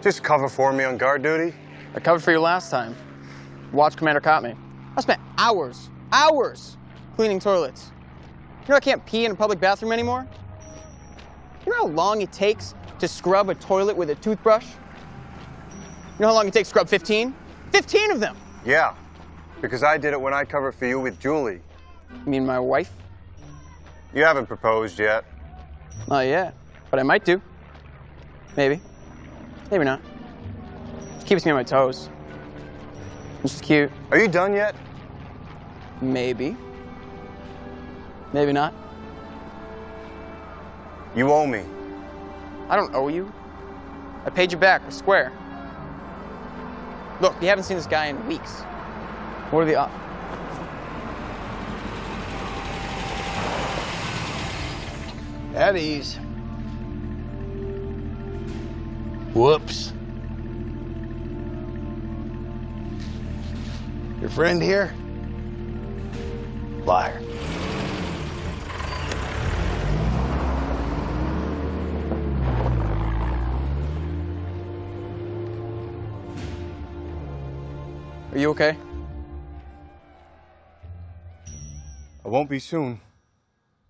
Just cover for me on guard duty? I covered for you last time. Watch Commander caught me. I spent hours cleaning toilets. You know I can't pee in a public bathroom anymore? You know how long it takes to scrub a toilet with a toothbrush? You know how long it takes to scrub 15? 15 of them! Yeah, because I did it when I covered for you with Julie. You mean my wife? You haven't proposed yet. Not yet, but I might do. Maybe. Maybe not. It keeps me on my toes. It's just cute. Are you done yet? Maybe. Maybe not. You owe me. I don't owe you. I paid you back, square. Look, you haven't seen this guy in weeks. What are the odds? At ease. Whoops. Your friend here? Liar. Are you okay? I won't be soon.